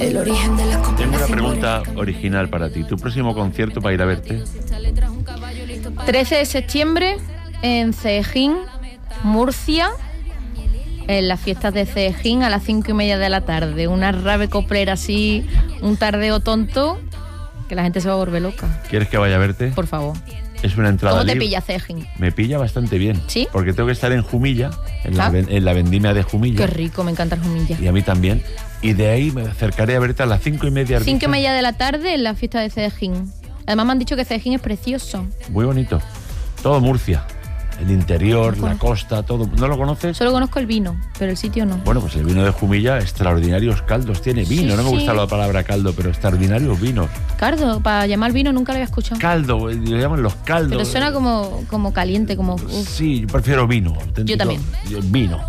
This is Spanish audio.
El origen de las Tengo una pregunta original para ti. ¿Tu próximo concierto para ir a verte? 13 de septiembre en Cejín, Murcia, en las fiestas de Cejín a las 5:30 de la tarde. Una rave coplera así, un tardeo tonto, que la gente se va a volver loca. ¿Quieres que vaya a verte? Por favor. Es una entrada ¿Cómo te libre. pilla Cejín? Me pilla bastante bien. ¿Sí? Porque tengo que estar en Jumilla, en ¿Ah? la vendimia de Jumilla. Qué rico, me encanta el Jumilla. Y a mí también. Y de ahí me acercaré a verte a las 5:30. 5:30 de la tarde en la fiesta de Cejín. Además me han dicho que Cejín es precioso. Muy bonito. Todo Murcia. El interior, la costa, todo. ¿No lo conoces? Solo conozco el vino, pero el sitio no. Bueno, pues el vino de Jumilla, extraordinarios caldos tiene. Vino, Sí, no me gusta sí. la palabra caldo, pero extraordinarios vinos. Cardo, para llamar vino nunca lo había escuchado. Caldo, le llaman los caldos. Pero suena como caliente, como... uf. Sí, yo prefiero vino. Auténtico. Yo también. Vino.